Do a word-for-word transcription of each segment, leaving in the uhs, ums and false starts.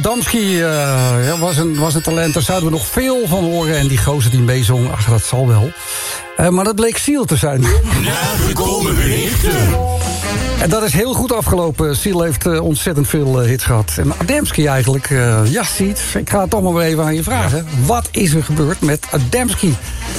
Adamski uh, was, een, was een talent, daar zouden we nog veel van horen. En die gozer die meezong, ach, dat zal wel. Uh, maar dat bleek Seal te zijn. Nagekomen berichten. En dat is heel goed afgelopen. Seal heeft uh, ontzettend veel uh, hits gehad. En Adamski eigenlijk, uh, ja, ziet. Ik ga het toch maar weer even aan je vragen. Wat is er gebeurd met Adamski?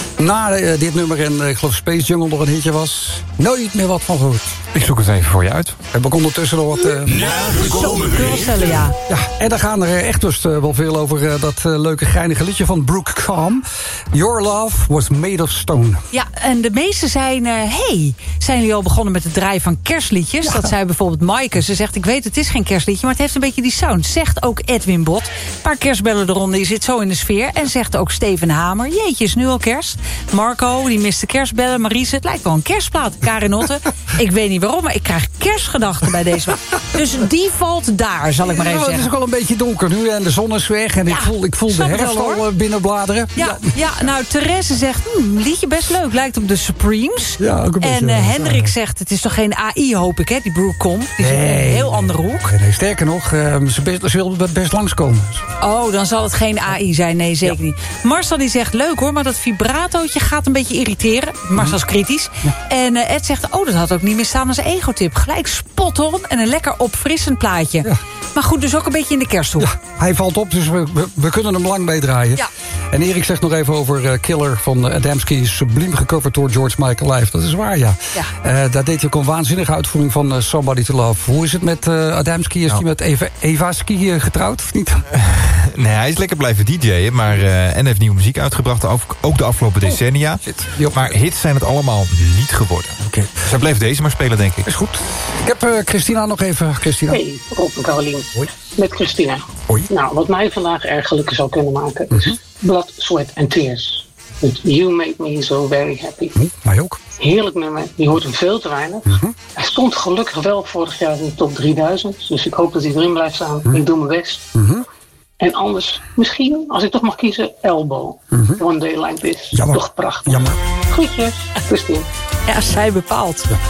Na uh, dit nummer en uh, ik geloof Space Jungle nog een hitje was. Nooit meer wat van gehoord. Ik zoek het even voor je uit. Heb ik ondertussen nog wat... Uh... Nagekomen berichten. Ja. Ja, en daar gaan er echt dus uh, wel veel over uh, dat uh, leuke geinige liedje van Brooke Calm. Your Love Was Made of Stone. Ja, en de meesten zijn... Uh, hey, zijn jullie al begonnen met het draaien van kerstliedjes? Ja. Dat zei bijvoorbeeld Maaike. Ze zegt, ik weet het is geen kerstliedje, maar het heeft een beetje die sound. Zegt ook Edwin Bot. Een paar kerstbellen eronder, je zit zo in de sfeer. En zegt ook Steven Hamer, jeetje, is nu al kerst. Marco, die mist de kerstbellen. Marise, het lijkt wel een kerstplaat. Karin Otte, ik weet niet waarom, maar ik krijg kerstgedachten bij deze. Dus die valt daar, zal ik maar even ja, zeggen. Het is wel een beetje donker nu en de zon is weg. En ja, ik voel, ik voel de herfst wel, al binnenbladeren. Ja, ja. ja, nou, Therese zegt, hm, liedje best leuk. Lijkt op de Supremes. Ja, ook een beetje, en uh, ja, Hendrik ja. zegt, het is toch geen A I, hoop ik, hè? Die Brooke Comp. Die is nee, in een heel andere hoek. Nee, nee, sterker nog, uh, ze, best, ze wil best langskomen. Oh, dan zal het geen A I zijn. Nee, zeker ja. niet. Marcel die zegt, leuk hoor, maar dat vibratootje gaat een beetje irriteren. Marcel is kritisch. Ja. En uh, Ed zegt, oh, dat had ook niet meer staan als ego-tip. Gelijk spot on en een lekker opfrissend plaatje. Ja. Maar goed, dus ook een beetje in de kersthoek. Ja, hij valt op, dus we, we, we kunnen hem lang meedraaien. Ja. En Erik zegt nog even over uh, Killer van uh, Adamski. Subliem gecoverd door George Michael live. Dat is waar, ja. ja. Uh, daar deed hij ook een waanzinnige uitvoering van uh, Somebody to Love. Hoe is het met uh, Adamski? Is hij nou. met Eva, Eva Ski uh, getrouwd of niet? Nee, hij is lekker blijven D J'en. Maar, uh, en heeft nieuwe muziek uitgebracht. Ook de afgelopen decennia. Oh, maar hits zijn het allemaal niet geworden. Okay. Zij bleef deze maar spelen, denk ik. Is goed. Ik heb uh, Christina nog even. Christina. Hey, Rob en Carolien. Hoi. Met Christina. Hoi. Nou, wat mij vandaag erg gelukkig zou kunnen maken is mm-hmm. Blood, Sweat and Tears. Met You Make Me So Very Happy. Mm, mij ook. Heerlijk nummer. Die hoort hem veel te weinig. Mm-hmm. Hij stond gelukkig wel vorig jaar in de top drieduizend. Dus ik hoop dat hij erin blijft staan. Mm-hmm. Ik doe mijn best. Mm-hmm. En anders, misschien, als ik toch mag kiezen, Elbow. Mm-hmm. One Day Like This. Jammer. Toch prachtig. Jammer. Groetjes, Christine. Ja, zij bepaalt. Ja.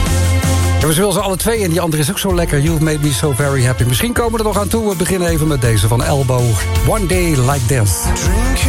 Ja, we willen ze alle twee en die andere is ook zo lekker. You've Made Me So Very Happy. Misschien komen we er nog aan toe. We beginnen even met deze van Elbow. One Day Like This.